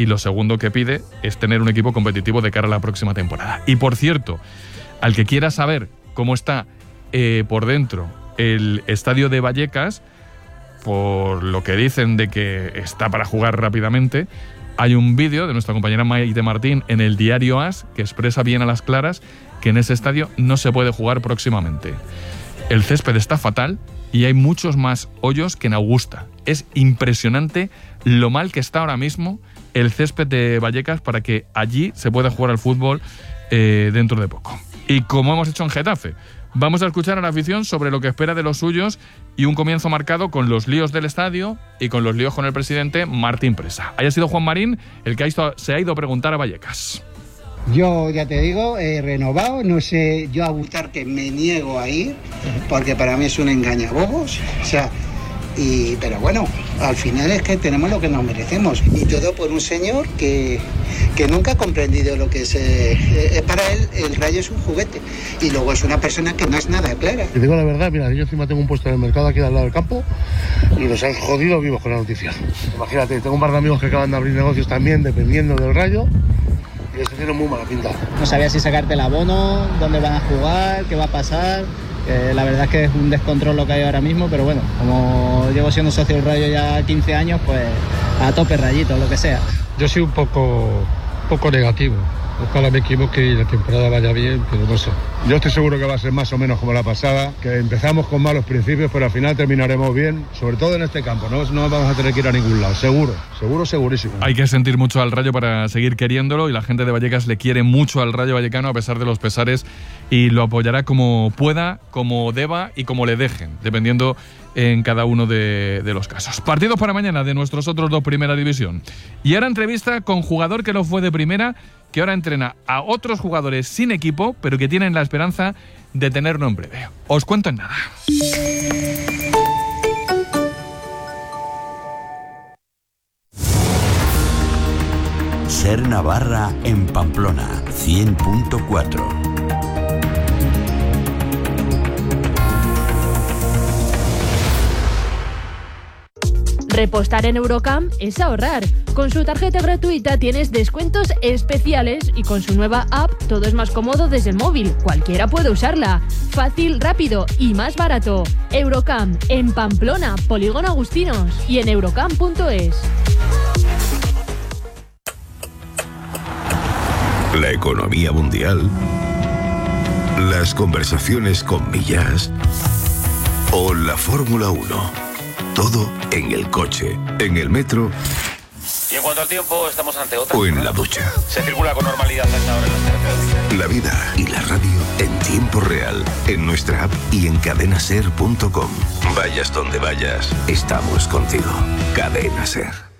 y lo segundo que pide es tener un equipo competitivo de cara a la próxima temporada. Y por cierto, al que quiera saber cómo está por dentro el estadio de Vallecas, por lo que dicen de que está para jugar rápidamente, hay un vídeo de nuestra compañera Maite Martín en el diario AS que expresa bien a las claras que en ese estadio no se puede jugar próximamente. El césped está fatal y hay muchos más hoyos que en Augusta. Es impresionante lo mal que está ahora mismo el césped de Vallecas para que allí se pueda jugar al fútbol dentro de poco. Y como hemos hecho en Getafe, vamos a escuchar a la afición sobre lo que espera de los suyos y un comienzo marcado con los líos del estadio y con los líos con el presidente Martín Presa. Haya sido Juan Marín el que se ha ido a preguntar a Vallecas. Yo ya te digo, he renovado, no sé, yo a gustar que me niego a ir, porque para mí es un engañabobos, o sea, pero bueno, al final es que tenemos lo que nos merecemos, y todo por un señor que nunca ha comprendido lo que es para él, el Rayo es un juguete, y luego es una persona que no es nada clara. Te digo la verdad, mira, yo encima tengo un puesto en el mercado aquí al lado del campo, y nos han jodido vivos con la noticia. Imagínate, tengo un par de amigos que acaban de abrir negocios también, dependiendo del Rayo, y esto tiene muy mala pinta. No sabía si sacarte el abono, dónde van a jugar, qué va a pasar. La verdad es que es un descontrol lo que hay ahora mismo, pero bueno, como llevo siendo socio del Rayo ya 15 años, pues a tope Rayito, lo que sea. Yo soy un poco negativo. Ojalá me equivoque y la temporada vaya bien, pero no sé. Yo estoy seguro que va a ser más o menos como la pasada, que empezamos con malos principios, pero al final terminaremos bien, sobre todo en este campo, no vamos a tener que ir a ningún lado, segurísimo. Hay que sentir mucho al Rayo para seguir queriéndolo y la gente de Vallecas le quiere mucho al Rayo Vallecano a pesar de los pesares y lo apoyará como pueda, como deba y como le dejen, dependiendo en cada uno de los casos. Partidos para mañana de nuestros otros dos Primera División. Y ahora entrevista con jugador que lo fue de Primera, que ahora entrena a otros jugadores sin equipo, pero que tienen la esperanza de tenerlo en breve. Os cuento en nada. Ser Navarra en Pamplona, 100.4. Repostar en Eurocamp es ahorrar. Con su tarjeta gratuita tienes descuentos especiales y con su nueva app todo es más cómodo desde el móvil. Cualquiera puede usarla. Fácil, rápido y más barato. Eurocamp en Pamplona, Polígono Agustinos y en eurocamp.es. La economía mundial, las conversaciones con Millás o la Fórmula 1. Todo en el coche, en el metro. Y en cuanto al tiempo, estamos ante otra. O en la ducha. Se circula con normalidad a esta hora en las terceras. La vida y la radio en tiempo real, en nuestra app y en cadenaser.com. Vayas donde vayas, estamos contigo. Cadena Ser.